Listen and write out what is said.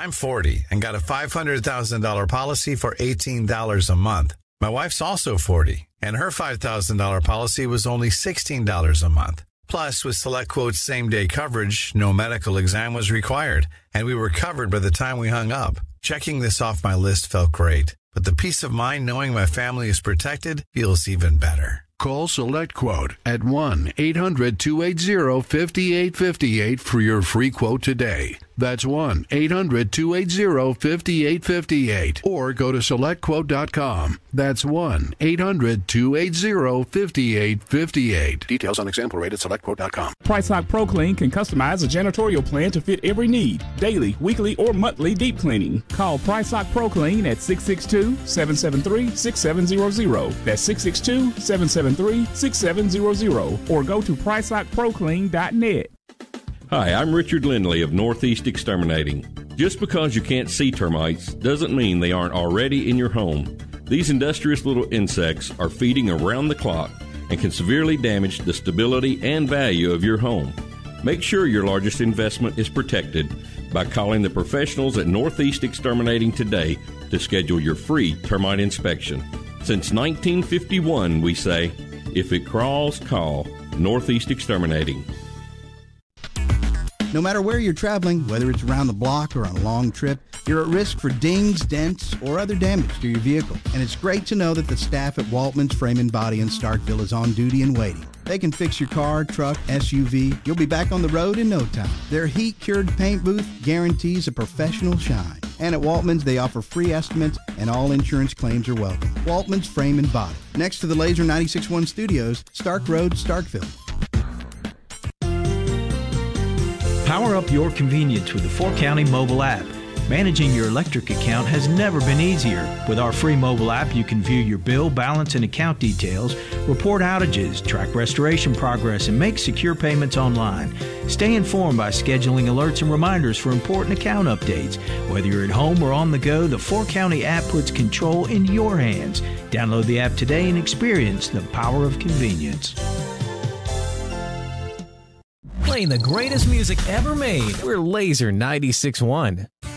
I'm 40 and got a $500,000 policy for $18 a month. My wife's also 40, and her $5,000 policy was only $16 a month. Plus, with SelectQuote's same-day coverage, no medical exam was required, and we were covered by the time we hung up. Checking this off my list felt great, but the peace of mind knowing my family is protected feels even better. Call SelectQuote at 1-800-280-5858 for your free quote today. That's 1-800-280-5858. Or go to SelectQuote.com. That's 1-800-280-5858. Details on example rate at SelectQuote.com. PriceLock Pro Clean can customize a janitorial plan to fit every need. Daily, weekly, or monthly deep cleaning. Call PriceLock Pro Clean at 662-773-6700. That's 662-773-6700. Or go to PriceLockProClean.net. Hi, I'm Richard Lindley of Northeast Exterminating. Just because you can't see termites doesn't mean they aren't already in your home. These industrious little insects are feeding around the clock and can severely damage the stability and value of your home. Make sure your largest investment is protected by calling the professionals at Northeast Exterminating today to schedule your free termite inspection. Since 1951, we say, if it crawls, call Northeast Exterminating. No matter where you're traveling, whether it's around the block or on a long trip, you're at risk for dings, dents, or other damage to your vehicle. And it's great to know that the staff at Waltman's Frame and Body in Starkville is on duty and waiting. They can fix your car, truck, SUV. You'll be back on the road in no time. Their heat-cured paint booth guarantees a professional shine. And at Waltman's, they offer free estimates and all insurance claims are welcome. Waltman's Frame and Body, next to the Laser 96.1 Studios, Stark Road, Starkville. Power up your convenience with the 4County mobile app. Managing your electric account has never been easier. With our free mobile app, you can view your bill, balance, and account details, report outages, track restoration progress, and make secure payments online. Stay informed by scheduling alerts and reminders for important account updates. Whether you're at home or on the go, the 4County app puts control in your hands. Download the app today and experience the power of convenience. Playing the greatest music ever made. We're Laser 96.1.